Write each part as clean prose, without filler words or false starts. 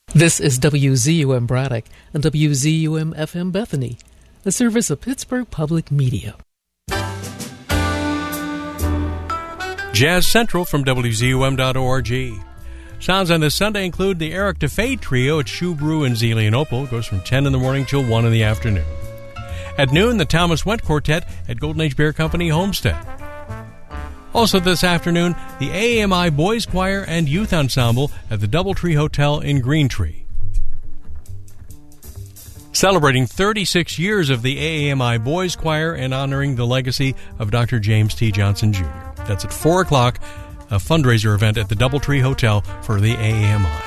This is WZUM Braddock and WZUM-FM Bethany, a service of Pittsburgh Public Media. Jazz Central from WZUM.org. Sounds on this Sunday include the Eric DeFay Trio at Shoe Brew in Zelienople. Goes from 10 in the morning till 1 in the afternoon. At noon, the Thomas Went Quartet at Golden Age Beer Company, Homestead. Also this afternoon, the AAMI Boys Choir and Youth Ensemble at the Doubletree Hotel in Greentree. Celebrating 36 years of the AAMI Boys Choir and honoring the legacy of Dr. James T. Johnson, Jr. That's at 4 o'clock, a fundraiser event at the Doubletree Hotel for the AAMI.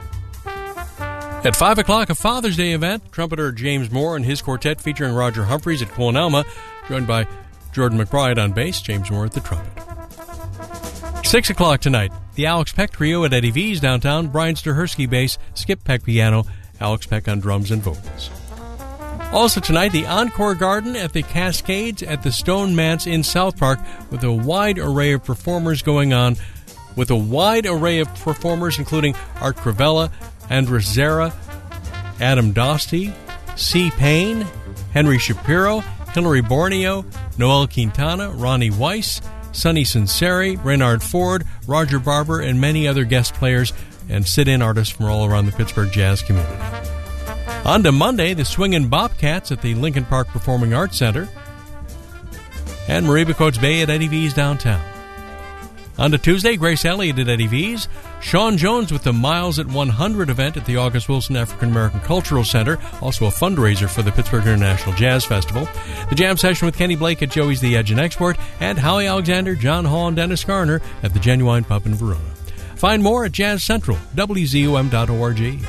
At 5 o'clock, a Father's Day event, trumpeter James Moore and his quartet featuring Roger Humphreys at Clonelma, joined by Jordan McBride on bass, James Moore at the trumpet. 6 o'clock tonight, the Alex Peck Trio at Eddie V's downtown, Brian Stahersky bass, Skip Peck piano, Alex Peck on drums and vocals. Also tonight, the Encore Garden at the Cascades at the Stone Manse in South Park with a wide array of performers going on, including Art Cravella, Andres Zera, Adam Dosty, C. Payne, Henry Shapiro, Hilary Borneo, Noel Quintana, Ronnie Weiss, Sonny Sinceri, Reynard Ford, Roger Barber, and many other guest players and sit-in artists from all around the Pittsburgh jazz community. On to Monday, the Swingin' Bobcats at the Lincoln Park Performing Arts Center, and Marie Coates Bay at Eddie V's downtown. On to Tuesday, Grace Elliott at Eddie V's, Sean Jones with the Miles at 100 event at the August Wilson African American Cultural Center, also a fundraiser for the Pittsburgh International Jazz Festival, the jam session with Kenny Blake at Joey's The Edge and Export, and Howie Alexander, John Hall, and Dennis Garner at the Genuine Pub in Verona. Find more at Jazz Central, WZUM.org.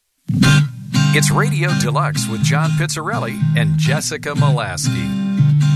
It's Radio Deluxe with John Pizzarelli and Jessica Molaski.